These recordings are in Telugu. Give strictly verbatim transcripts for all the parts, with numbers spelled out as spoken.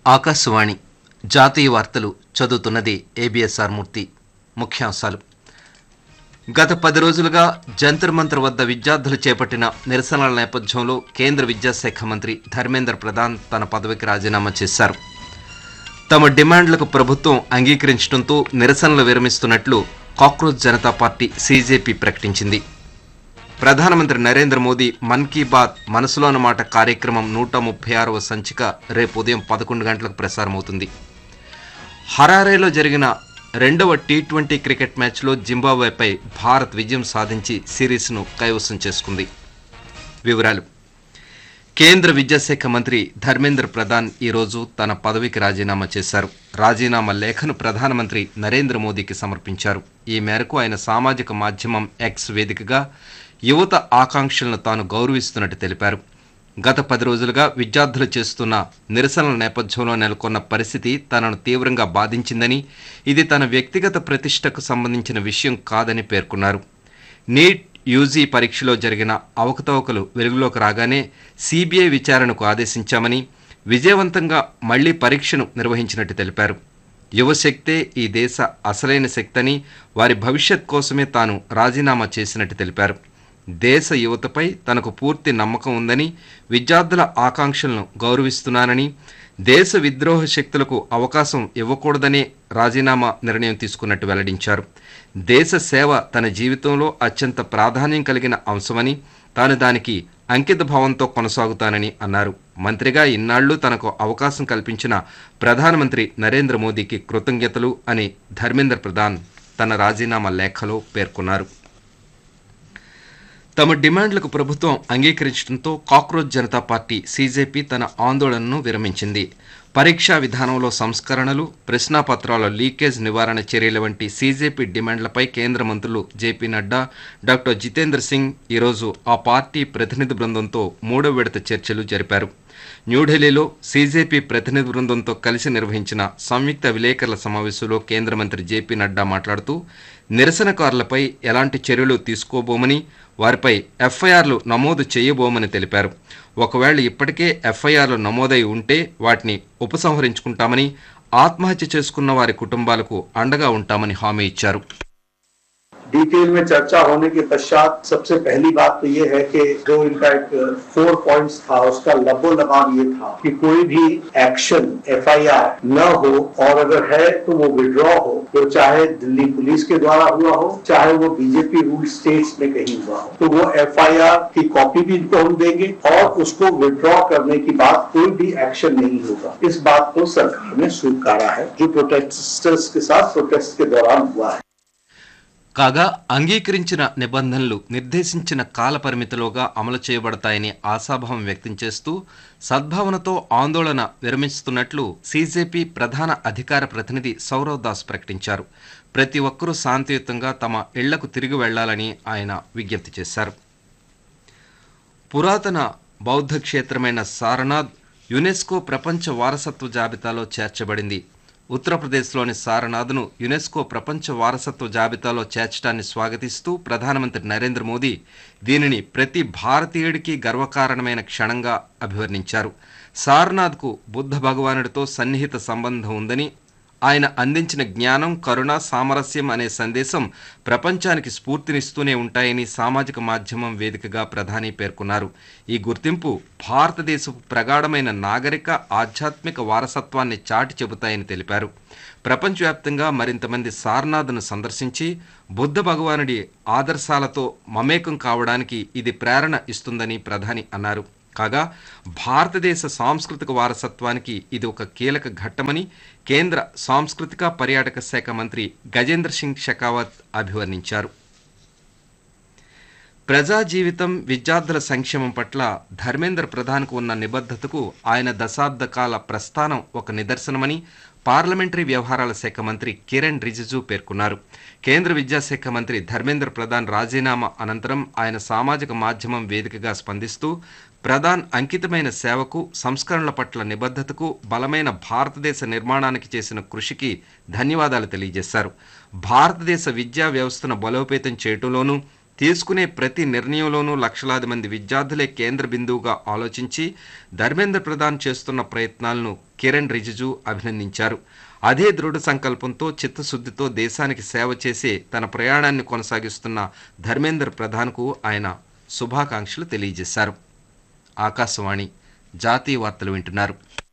ఆకాశవాణి జాతీయ వార్తలు చదువుతున్నది ఏబిఎస్ఆర్ మూర్తి. ముఖ్యాంశాలు. గత పది రోజులుగా జంతర్ మంతర్ వద్ద విద్యార్థులు చేపట్టిన నిరసనల నేపథ్యంలో కేంద్ర విద్యాశాఖ మంత్రి ధర్మేంద్ర ప్రధాన్ తన పదవికి రాజీనామా చేశారు. తమ డిమాండ్లకు ప్రభుత్వం అంగీకరించడంతో నిరసనలు విరమిస్తున్నట్లు కాక్రోచ్ జనతా పార్టీ సీజేపీ ప్రకటించింది. ప్రధానమంత్రి నరేంద్ర మోదీ మన్ కీ బాత్ మనసులోని మాట కార్యక్రమం నూట ముప్పై ఆరవ సంచిక రేపు ఉదయం పదకొండు గంటలకు ప్రసారమవుతుంది. హరారేలో జరిగిన రెండవ టీ ట్వంటీ క్రికెట్ మ్యాచ్లో జింబాబ్వేపై భారత్ విజయం సాధించి సిరీస్ను కైవసం చేసుకుంది. వివరాలు. కేంద్ర విద్యాశాఖ మంత్రి ధర్మేంద్ర ప్రధాన్ ఈరోజు తన పదవికి రాజీనామా చేశారు. రాజీనామా లేఖను ప్రధానమంత్రి నరేంద్ర మోదీకి సమర్పించారు. ఈ మేరకు ఆయన సామాజిక మాధ్యమం ఎక్స్ వేదికగా యువత ఆకాంక్షలను తాను గౌరవిస్తున్నట్టు తెలిపారు. గత పది రోజులుగా విద్యార్థులు చేస్తున్న నిరసనల నేపథ్యంలో నెలకొన్న పరిస్థితి తనను తీవ్రంగా బాధించిందని, ఇది తన వ్యక్తిగత ప్రతిష్టకు సంబంధించిన విషయం కాదని పేర్కొన్నారు. నీట్ యూజీ పరీక్షలో జరిగిన అవకతవకలు వెలుగులోకి రాగానే సీబీఐ విచారణకు ఆదేశించామని, విజయవంతంగా మళ్లీ పరీక్షను నిర్వహించినట్టు తెలిపారు. యువశక్తే ఈ దేశ అసలైన శక్తని, వారి భవిష్యత్ కోసమే తాను రాజీనామా చేసినట్టు తెలిపారు. దేశ యువతపై తనకు పూర్తి నమ్మకం ఉందని, విద్యార్థుల ఆకాంక్షలను గౌరవిస్తున్నానని, దేశ విద్రోహ శక్తులకు అవకాశం ఇవ్వకూడదనే రాజీనామా నిర్ణయం తీసుకున్నట్టు వెల్లడించారు. దేశ సేవ తన జీవితంలో అత్యంత ప్రాధాన్యం కలిగిన అంశమని, తాను దానికి అంకిత భావంతో కొనసాగుతానని అన్నారు. మంత్రిగా ఇన్నాళ్లు తనకు అవకాశం కల్పించిన ప్రధానమంత్రి నరేంద్ర మోదీకి కృతజ్ఞతలు అని ధర్మేంద్ర ప్రధాన్ తన రాజీనామా లేఖలో పేర్కొన్నారు. తమ డిమాండ్లకు ప్రభుత్వం అంగీకరించడంతో కాక్రోచ్ జనతా పార్టీ సీజేపీ తన ఆందోళనను విరమించింది. పరీక్షా విధానంలో సంస్కరణలు, ప్రశ్నాపత్రాల లీకేజ్ నివారణ చర్యల వంటి సీజేపీ డిమాండ్లపై కేంద్ర మంత్రులు జేపీ నడ్డా, డాక్టర్ జితేంద్ర సింగ్ ఈరోజు ఆ పార్టీ ప్రతినిధి బృందంతో మూడో విడత చర్చలు జరిపారు. న్యూఢిల్లీలో సీజేపీ ప్రతినిధి బృందంతో కలిసి నిర్వహించిన సంయుక్త విలేకరుల సమావేశంలో కేంద్ర మంత్రి జేపీ నడ్డా మాట్లాడుతూ, నిరసనకారులపై ఎలాంటి చర్యలు తీసుకోబోమని, వారిపై ఎఫ్ఐఆర్లు నమోదు చేయబోమని తెలిపారు. ఒకవేళ ఇప్పటికే ఎఫ్ఐఆర్లు నమోదై ఉంటే వాటిని ఉపసంహరించుకుంటామని, ఆత్మహత్య చేసుకున్న వారి కుటుంబాలకు అండగా ఉంటామని హామీ ఇచ్చారు. डिटेल में चर्चा होने के पश्चात सबसे पहली बात तो ये है कि जो इनका एक फोर पॉइंट्स था उसका लबो लगाव ये था कि कोई भी एक्शन एफआईआर न हो, और अगर है तो वो विड्रॉ हो, तो चाहे दिल्ली पुलिस के द्वारा हुआ हो, चाहे वो बीजेपी रूल स्टेट्स में कहीं हुआ हो, तो वो एफआईआर की कॉपी भी इनको हम देंगे और उसको विड्रॉ करने की बात कोई भी एक्शन नहीं होगा. इस बात को सरकार ने स्वीकारा है जो प्रोटेस्टर्स के साथ प्रोटेस्ट के दौरान हुआ है. కాగా అంగీకరించిన నిబంధనలు నిర్దేశించిన కాల పరిమితిలోగా అమలు చేయబడతాయని ఆశాభావం వ్యక్తం చేస్తూ సద్భావనతో ఆందోళన విరమిస్తున్నట్లు సీజేపీ ప్రధాన అధికార ప్రతినిధి సౌరవ్ దాస్ ప్రకటించారు. ప్రతి ఒక్కరూ శాంతియుతంగా తమ ఇళ్లకు తిరిగి వెళ్లాలని ఆయన విజ్ఞప్తి చేశారు. పురాతన బౌద్ధ క్షేత్రమైన సారనాథ్ యునెస్కో ప్రపంచ వారసత్వ జాబితాలో చేర్చబడింది. ఉత్తరప్రదేశ్లోని సారనాథ్ను యునెస్కో ప్రపంచ వారసత్వ జాబితాలో చేర్చడాన్ని స్వాగతిస్తూ ప్రధానమంత్రి నరేంద్ర మోదీ దీనిని ప్రతి భారతీయుడికి గర్వకారణమైన క్షణంగా అభివర్ణించారు. సారనాథ్కు బుద్ధ భగవానుడితో సన్నిహిత సంబంధం ఉందని, ఆయన అందించిన జ్ఞానం, కరుణ, సామరస్యం అనే సందేశం ప్రపంచానికి స్ఫూర్తినిస్తూనే ఉంటాయని సామాజిక మాధ్యమం వేదికగా ప్రధాని పేర్కొన్నారు. ఈ గుర్తింపు భారతదేశపు ప్రగాఢమైన నాగరిక, ఆధ్యాత్మిక వారసత్వాన్ని చాటి చెబుతాయని తెలిపారు. ప్రపంచవ్యాప్తంగా మరింత మంది సారనాథ్ను సందర్శించి బుద్ధ భగవానుడి ఆదర్శాలతో మమేకం కావడానికి ఇది ప్రేరణ ఇస్తుందని ప్రధాని అన్నారు. కాగా భారతదేశ సాంస్కృతిక వారసత్వానికి ఇది ఒక కీలక ఘట్టమని కేంద్ర సాంస్కృతిక పర్యాటక శాఖ మంత్రి గజేంద్ర సింగ్ షెకావత్ అభివర్ణించారు. ప్రజా జీవితం, విద్యార్థుల సంక్షేమం పట్ల ధర్మేంద్ర ప్రధాన్కు ఉన్న నిబద్ధతకు ఆయన దశాబ్ద కాల ప్రస్థానం ఒక నిదర్శనమని పార్లమెంటరీ వ్యవహారాల శాఖ మంత్రి కిరణ్ రిజిజు పేర్కొన్నారు. కేంద్ర విద్యాశాఖ మంత్రి ధర్మేంద్ర ప్రధాన్ రాజీనామా అనంతరం ఆయన సామాజిక మాధ్యమం వేదికగా స్పందిస్తూ, ప్రధాన్ అంకితమైన సేవకు, సంస్కరణల పట్ల నిబద్ధతకు, బలమైన భారతదేశ నిర్మాణానికి చేసిన కృషికి ధన్యవాదాలు తెలియజేశారు. భారతదేశ విద్యా వ్యవస్థను బలోపేతం చేయటంలోనూ, తీసుకునే ప్రతి నిర్ణయంలోనూ లక్షలాది మంది విద్యార్థులే కేంద్ర బిందువుగా ఆలోచించి ధర్మేంద్ర ప్రధాన్ చేస్తున్న ప్రయత్నాలను కిరణ్ రిజిజు అభినందించారు. అదే దృఢ సంకల్పంతో చిత్తశుద్ధితో దేశానికి సేవ చేసే తన ప్రయాణాన్ని కొనసాగిస్తున్న ధర్మేంద్ర ప్రధాన్కు ఆయన శుభాకాంక్షలు తెలియజేశారు. ఆకాశవాణి జాతీయ వార్తలు వింటున్నారు.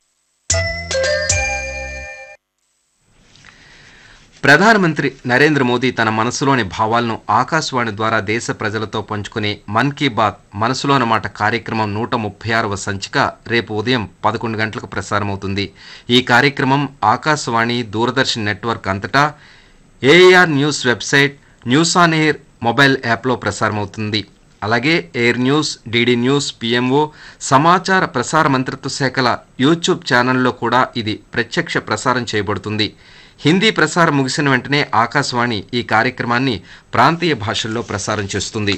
ప్రధానమంత్రి నరేంద్ర మోదీ తన మనసులోని భావాలను ఆకాశవాణి ద్వారా దేశ ప్రజలతో పంచుకునే మన్ కీ బాత్ మనసులోని మాట కార్యక్రమం నూట ముప్పై ఆరవ సంచిక రేపు ఉదయం పదకొండు గంటలకు ప్రసారమవుతుంది. ఈ కార్యక్రమం ఆకాశవాణి, దూరదర్శన్ నెట్వర్క్ అంతటా AR news website, news on air mobile యాప్లో ప్రసారమవుతుంది. అలాగే air news, DD news, PMO, సమాచార ప్రసార మంత్రిత్వ శాఖల యూట్యూబ్ ఛానల్లో కూడా ఇది ప్రత్యక్ష ప్రసారం చేయబడుతుంది. హిందీ ప్రసారం ముగిసిన వెంటనే ఆకాశవాణి ఈ కార్యక్రమాన్ని ప్రాంతీయ భాషల్లో ప్రసారం చేస్తుంది.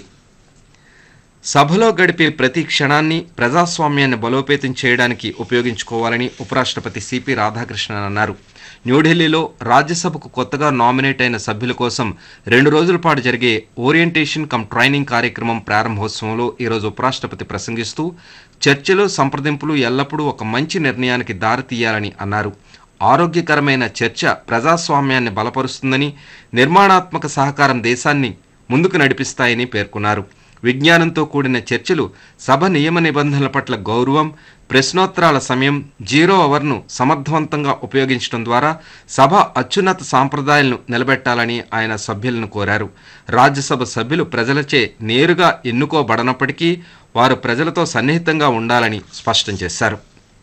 సభలో గడిపే ప్రతి క్షణాన్ని ప్రజాస్వామ్యాన్ని బలోపేతం చేయడానికి ఉపయోగించుకోవాలని ఉపరాష్ట్రపతి సిపి రాధాకృష్ణన్ అన్నారు. న్యూఢిల్లీలో రాజ్యసభకు కొత్తగా నామినేట్ అయిన సభ్యుల కోసం రెండు రోజుల పాటు జరిగే ఓరియంటేషన్ కమ్ ట్రైనింగ్ కార్యక్రమం ప్రారంభోత్సవంలో ఈరోజు ఉపరాష్ట్రపతి ప్రసంగిస్తూ చర్చలు, సంప్రదింపులు ఎల్లప్పుడూ ఒక మంచి నిర్ణయానికి దారితీయాలని అన్నారు. ఆరోగ్యకరమైన చర్చ ప్రజాస్వామ్యాన్ని బలపరుస్తుందని, నిర్మాణాత్మక సహకారం దేశాన్ని ముందుకు నడిపిస్తాయని పేర్కొన్నారు. విజ్ఞానంతో కూడిన చర్చలు సభ నియమ నిబంధనల పట్ల గౌరవం, ప్రశ్నోత్తరాల సమయం, జీరో అవర్ను సమర్థవంతంగా ఉపయోగించడం ద్వారా సభ అత్యున్నత సాంప్రదాయాలను నిలబెట్టాలని ఆయన సభ్యులను కోరారు. రాజ్యసభ సభ్యులు ప్రజలచే నేరుగా ఎన్నుకోబడనప్పటికీ వారు ప్రజలతో సన్నిహితంగా ఉండాలని స్పష్టం చేశారు.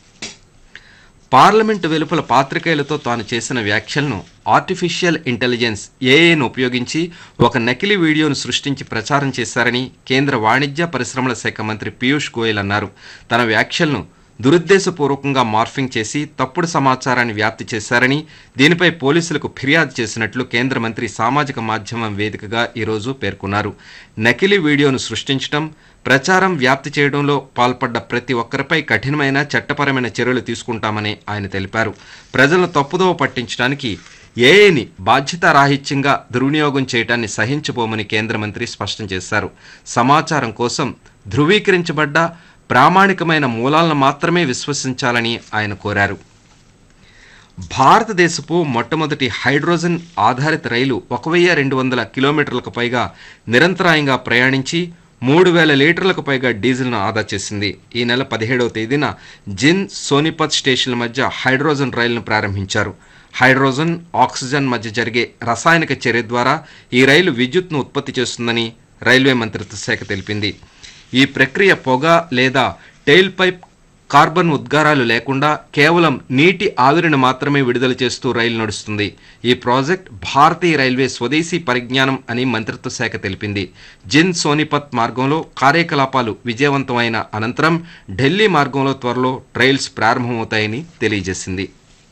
పార్లమెంటు వెలుపల పాత్రికేయులతో తాను చేసిన వ్యాఖ్యలను ఆర్టిఫిషియల్ ఇంటెలిజెన్స్ ఏఐను ఉపయోగించి ఒక నకిలీ వీడియోను సృష్టించి ప్రచారం చేశారని కేంద్ర వాణిజ్య పరిశ్రమల శాఖ మంత్రి పీయూష్ గోయల్ అన్నారు. తన వ్యాఖ్యలను దురుద్దేశపూర్వకంగా మార్ఫింగ్ చేసి తప్పుడు సమాచారాన్ని వ్యాప్తి చేశారని, దీనిపై పోలీసులకు ఫిర్యాదు చేసినట్లు కేంద్ర మంత్రి సామాజిక మాధ్యమం వేదికగా ఈరోజు పేర్కొన్నారు. నకిలీ వీడియోను సృష్టించడం, ప్రచారం, వ్యాప్తి చేయడంలో పాల్పడ్డ ప్రతి ఒక్కరిపై కఠినమైన చట్టపరమైన చర్యలు తీసుకుంటామని ఆయన తెలిపారు. ప్రజలను తప్పుదోవ పట్టించడానికి ఏఐని బాధ్యతారాహిత్యంగా దుర్వినియోగం చేయడాన్ని సహించబోమని కేంద్ర మంత్రి స్పష్టం చేశారు. సమాచారం కోసం ధృవీకరించబడ్డ ప్రామాణికమైన మూలాలను మాత్రమే విశ్వసించాలని ఆయన కోరారు. భారతదేశపు మొట్టమొదటి హైడ్రోజన్ ఆధారిత రైలు ఒక వెయ్యి రెండు వందల కిలోమీటర్లకు పైగా నిరంతరాయంగా ప్రయాణించి మూడు వేల లీటర్లకు పైగా డీజిల్ను ఆదా చేసింది. ఈ నెల పదిహేడవ తేదీన జిన్, సోనిపత్ స్టేషన్ల మధ్య హైడ్రోజన్ రైలును ప్రారంభించారు. హైడ్రోజన్, ఆక్సిజన్ మధ్య జరిగే రసాయనిక చర్య ద్వారా ఈ రైలు విద్యుత్ను ఉత్పత్తి చేస్తుందని రైల్వే మంత్రిత్వ శాఖ తెలిపింది. ఈ ప్రక్రియ పొగ లేదా టెయిల్ పైప్ కార్బన్ ఉద్గారాలు లేకుండా కేవలం నీటి ఆవిరిని మాత్రమే విడుదల చేస్తూ రైలు నడుస్తుంది. ఈ ప్రాజెక్ట్ భారతీయ రైల్వే స్వదేశీ పరిజ్ఞానం అని మంత్రిత్వ శాఖ తెలిపింది. జిన్, సోనిపత్ మార్గంలో కార్యకలాపాలు విజయవంతమైన అనంతరం ఢిల్లీ మార్గంలో త్వరలో ట్రయల్స్ ప్రారంభమవుతాయని తెలియజేసింది.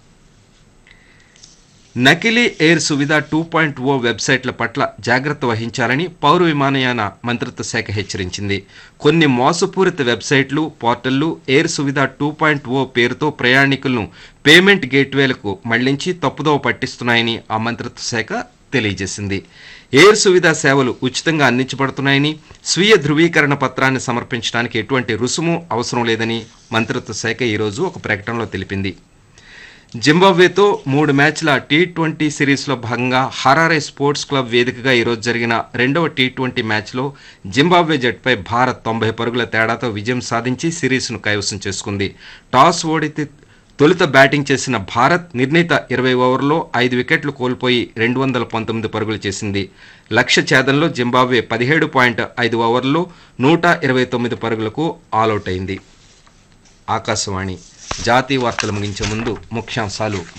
నకిలీ ఎయిర్ సువిధ టూ పాయింట్ ఓ వెబ్సైట్ల పట్ల జాగ్రత్త వహించాలని పౌర విమానయాన మంత్రిత్వ శాఖ హెచ్చరించింది. కొన్ని మోసపూరిత వెబ్సైట్లు, పోర్టళ్లు ఎయిర్ సువిధ టూ పాయింట్ ఓ పేరుతో ప్రయాణికులను పేమెంట్ గేట్వేలకు మళ్లించి తప్పుదోవ పట్టిస్తున్నాయని ఆ మంత్రిత్వ శాఖ తెలియజేసింది. ఎయిర్ సువిధ సేవలు ఉచితంగా అందించబడుతున్నాయని, స్వీయ ధృవీకరణ పత్రాన్ని సమర్పించడానికి ఎటువంటి రుసుము అవసరం లేదని మంత్రిత్వ శాఖ ఈరోజు ఒక ప్రకటనలో తెలిపింది. జింబాబ్వేతో మూడు మ్యాచ్ల టీ ట్వంటీ సిరీస్లో భాగంగా హరారే స్పోర్ట్స్ క్లబ్ వేదికగా ఈరోజు జరిగిన రెండవ టీ ట్వంటీ మ్యాచ్లో జింబాబ్వే జట్టుపై భారత్ తొంభై పరుగుల తేడాతో విజయం సాధించి సిరీస్ను కైవసం చేసుకుంది. టాస్ ఓడి తొలుత బ్యాటింగ్ చేసిన భారత్ నిర్ణీత ఇరవై ఓవర్లో ఐదు వికెట్లు కోల్పోయి రెండు వందల పంతొమ్మిది పరుగులు చేసింది. లక్ష్య ఛేదంలో జింబాబ్వే పదిహేడు పాయింట్ ఐదు ఓవర్లలో నూట ఇరవై తొమ్మిది పరుగులకు ఆలౌట్ అయింది. ఆకాశవాణి జాతీయ వార్తలు ముగించే ముందు ముఖ్యాంశాలు